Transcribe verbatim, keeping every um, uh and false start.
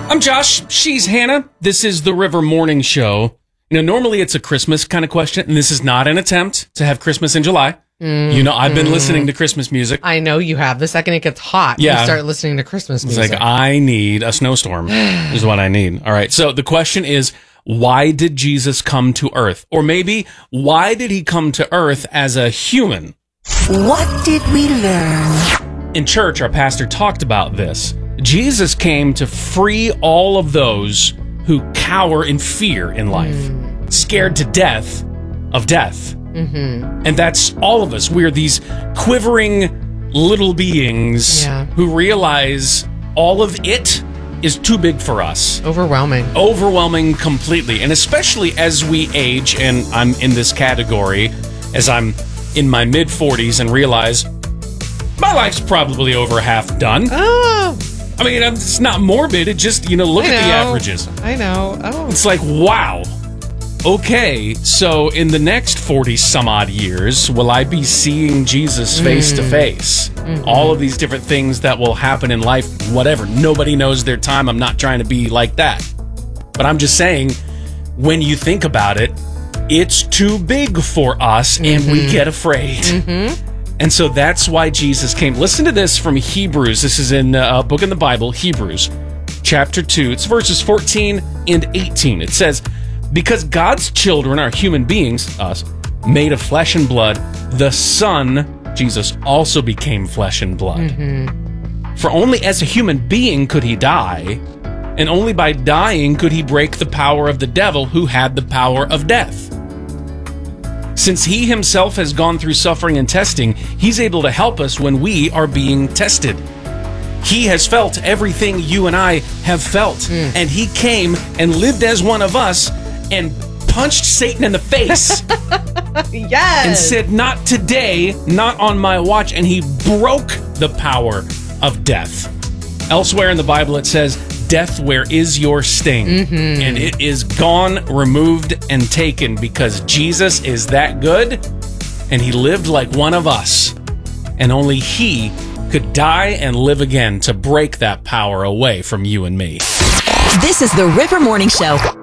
I'm Josh. She's Hannah. This is the River Morning Show. You know, normally it's a Christmas kind of question, and this is not an attempt to have Christmas in July. Mm, you know, I've been mm. listening to Christmas music. I know you have. The second it gets hot, yeah. you start listening to Christmas music. It's like, I need a snowstorm is what I need. All right. So the question is, why did Jesus come to Earth? Or maybe, why did he come to Earth as a human? What did we learn? In church, our pastor talked about this. Jesus came to free all of those who cower in fear in life, mm. scared to death of death. Mm-hmm. And that's all of us. We're these quivering little beings yeah. who realize all of it is too big for us. Overwhelming. Overwhelming completely. And especially as we age, and I'm in this category, as I'm in my mid forties and realize my life's probably over half done. Oh. I mean, it's not morbid. It just, you know, look I at know. the averages. I know. Oh. It's like, wow. Okay, so in the next forty some odd years, will I be seeing Jesus face to face? All of these different things that will happen in life, whatever. Nobody knows their time. I'm not trying to be like that. But I'm just saying, when you think about it, it's too big for us, and mm-hmm. we get afraid. Mm-hmm. And so that's why Jesus came. Listen to this from Hebrews. This is in a book in the Bible, Hebrews, chapter two. It's verses fourteen and eighteen. It says, because God's children are human beings, us, made of flesh and blood, the Son, Jesus, also became flesh and blood. Mm-hmm. For only as a human being could he die, and only by dying could he break the power of the devil who had the power of death. Since he himself has gone through suffering and testing, he's able to help us when we are being tested. He has felt everything you and I have felt, mm. and he came and lived as one of us and punched Satan in the face. Yes. And said, not today, not on my watch, and he broke the power of death. Elsewhere in the Bible it says, death, where is your sting? Mm-hmm. And it is gone, removed, and taken because Jesus is that good, and he lived like one of us. And only he could die and live again to break that power away from you and me. This is the River Morning Show.